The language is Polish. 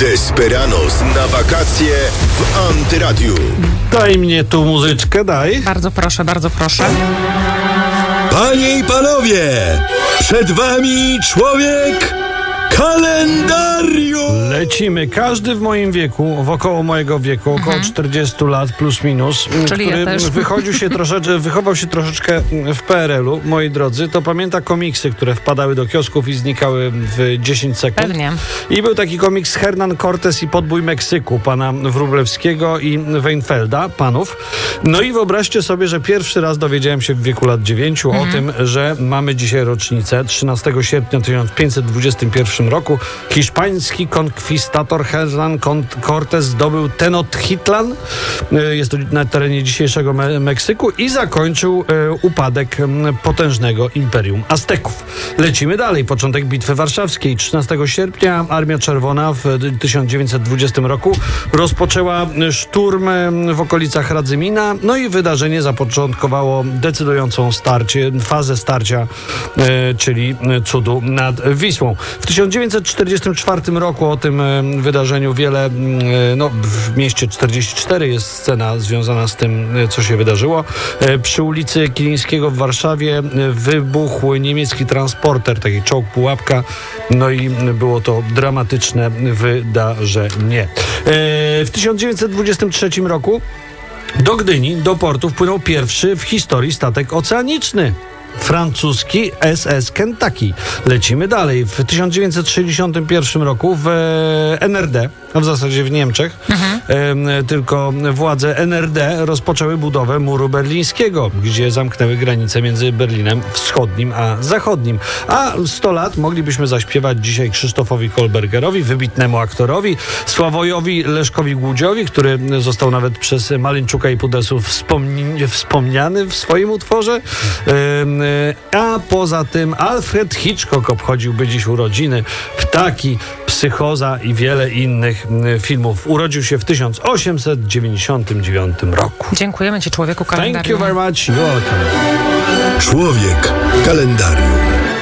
Desperados na wakacje w Antyradiu. Daj mnie tu muzyczkę, daj. Bardzo proszę, bardzo proszę. Panie i panowie, przed wami człowiek kalendarium. Lecimy. Każdy w moim wieku, wokoło mojego wieku, około 40 lat plus minus, Czyli który ja też. wychował się troszeczkę w PRL-u, moi drodzy, to pamięta komiksy, które wpadały do kiosków i znikały w 10 sekund. Pewnie. I był taki komiks Hernan Cortés i Podbój Meksyku, pana Wróblewskiego i Weinfelda, panów. No i wyobraźcie sobie, że pierwszy raz dowiedziałem się w wieku lat 9 o tym, że mamy dzisiaj rocznicę. 13 sierpnia 1521 roku hiszpański konkwistator Hernan Cortés zdobył Tenochtitlan, jest to na terenie dzisiejszego Meksyku, i zakończył upadek potężnego imperium Azteków. Lecimy dalej. Początek Bitwy Warszawskiej. 13 sierpnia Armia Czerwona w 1920 roku rozpoczęła szturm w okolicach Radzymina, no i wydarzenie zapoczątkowało decydującą fazę starcia, czyli cudu nad Wisłą. W 1944 roku o tym wydarzeniu wiele, w mieście 44 jest scena związana z tym, co się wydarzyło. Przy ulicy Kilińskiego w Warszawie wybuchł niemiecki transporter, taki czołg pułapka, no i było to dramatyczne wydarzenie. W 1923 roku do Gdyni, do portu wpłynął pierwszy w historii statek oceaniczny. Francuski SS Kentucky. Lecimy dalej. W 1961 roku w NRD, a w zasadzie w Niemczech, tylko władze NRD rozpoczęły budowę muru berlińskiego, gdzie zamknęły granice między Berlinem Wschodnim a Zachodnim. A 100 lat moglibyśmy zaśpiewać dzisiaj Krzysztofowi Kolbergerowi, wybitnemu aktorowi, Sławojowi Leszkowi Głudziowi, który został nawet przez Maleńczuka i Pudesów wspomniany w swoim utworze. A poza tym Alfred Hitchcock obchodziłby dziś urodziny, Ptaki, Psychoza i wiele innych filmów. Urodził się w 1899 roku. Dziękujemy Ci, człowieku kalendarium. Thank you very much. You're welcome. Człowiek kalendarium.